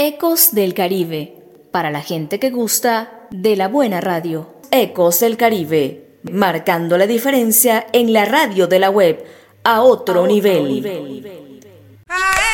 Ecos del Caribe, para la gente que gusta de la buena radio. Ecos del Caribe, marcando la diferencia en la radio de la web a otro nivel.